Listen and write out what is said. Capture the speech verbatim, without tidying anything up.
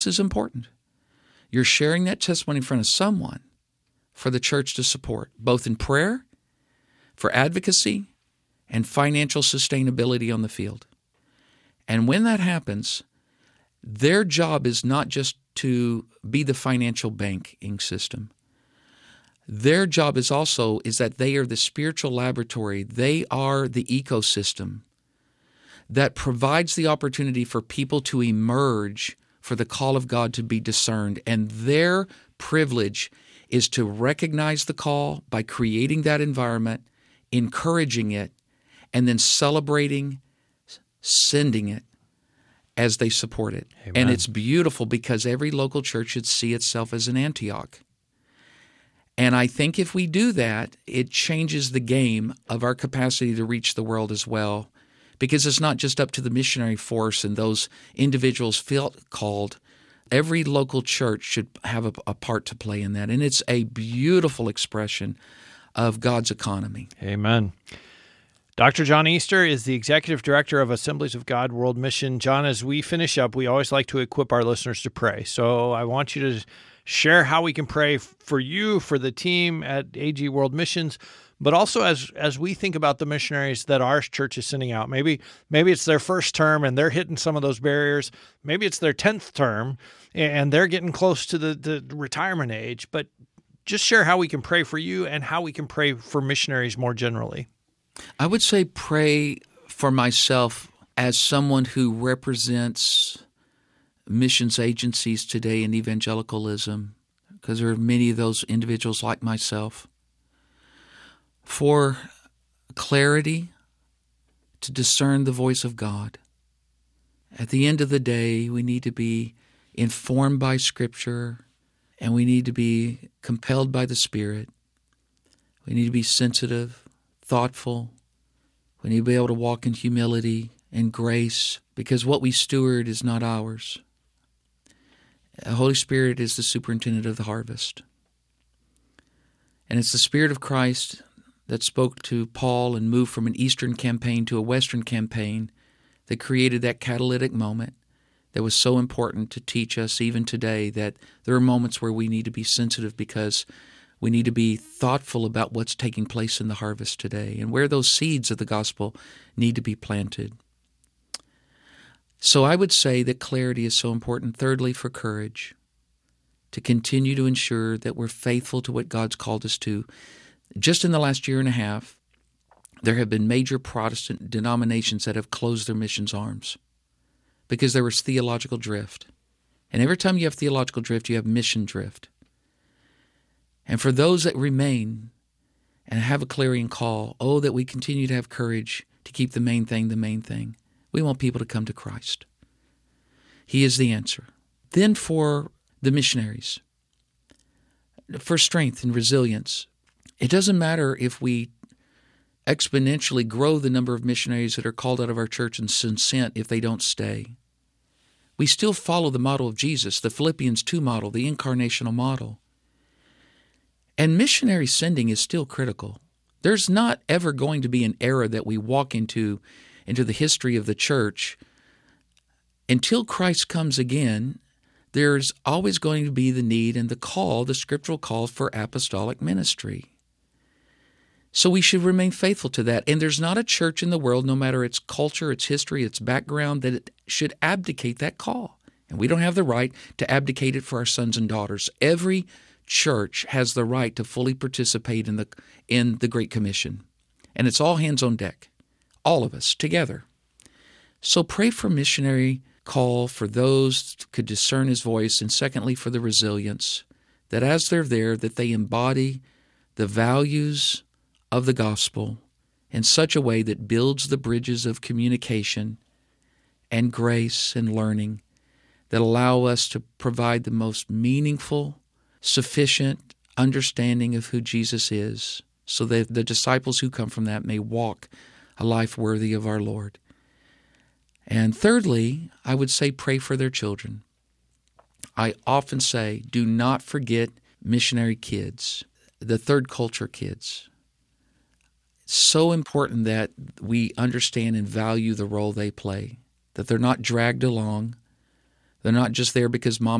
is important. You're sharing that testimony in front of someone for the church to support, both in prayer, for advocacy, and financial sustainability on the field. And when that happens, their job is not just to be the financial banking system. Their job is also is that they are the spiritual laboratory. They are the ecosystem that provides the opportunity for people to emerge for the call of God to be discerned. And their privilege is to recognize the call by creating that environment, encouraging it, and then celebrating, sending it as they support it. Amen. And it's beautiful because every local church should see itself as an Antioch. And I think if we do that, it changes the game of our capacity to reach the world as well, because it's not just up to the missionary force and those individuals feel called. Every local church should have a, a part to play in that. And it's a beautiful expression of God's economy. Amen. Doctor John Easter is the Executive Director of Assemblies of God World Mission. John, as we finish up, we always like to equip our listeners to pray. So I want you to share how we can pray for you, for the team at A G World Missions, but also as as we think about the missionaries that our church is sending out. Maybe maybe it's their first term and they're hitting some of those barriers. Maybe it's their tenth term and they're getting close to the, the retirement age. But just share how we can pray for you and how we can pray for missionaries more generally. I would say pray for myself as someone who represents missions agencies today in evangelicalism, because there are many of those individuals like myself, for clarity to discern the voice of God. At the end of the day, we need to be informed by Scripture, and we need to be compelled by the Spirit. We need to be sensitive, thoughtful. We need to be able to walk in humility and grace, because what we steward is not ours. The Holy Spirit is the superintendent of the harvest. And it's the Spirit of Christ that spoke to Paul and moved from an Eastern campaign to a Western campaign that created that catalytic moment that was so important to teach us even today that there are moments where we need to be sensitive because we need to be thoughtful about what's taking place in the harvest today and where those seeds of the gospel need to be planted. So I would say that clarity is so important. Thirdly, for courage, to continue to ensure that we're faithful to what God's called us to. Just in the last year and a half, there have been major Protestant denominations that have closed their missions arms because there was theological drift. And every time you have theological drift, you have mission drift. And for those that remain and have a clarion call, oh, that we continue to have courage to keep the main thing the main thing. We want people to come to Christ. He is the answer. Then for the missionaries, for strength and resilience, it doesn't matter if we exponentially grow the number of missionaries that are called out of our church and sent if they don't stay. We still follow the model of Jesus, the Philippians two model, the incarnational model. And missionary sending is still critical. There's not ever going to be an era that we walk into into the history of the church. Until Christ comes again, there's always going to be the need and the call, the scriptural call for apostolic ministry. So we should remain faithful to that. And there's not a church in the world, no matter its culture, its history, its background, that it should abdicate that call. And we don't have the right to abdicate it for our sons and daughters. Every church has the right to fully participate in the in the Great Commission. And it's all hands on deck. All of us together. So pray for missionary call for those who could discern His voice, and secondly, for the resilience, that as they're there, that they embody the values of the gospel in such a way that builds the bridges of communication and grace and learning that allow us to provide the most meaningful, sufficient understanding of who Jesus is, so that the disciples who come from that may walk a life worthy of our Lord. And thirdly, I would say pray for their children. I often say, do not forget missionary kids, the third culture kids. It's so important that we understand and value the role they play, that they're not dragged along, They're not just there because mom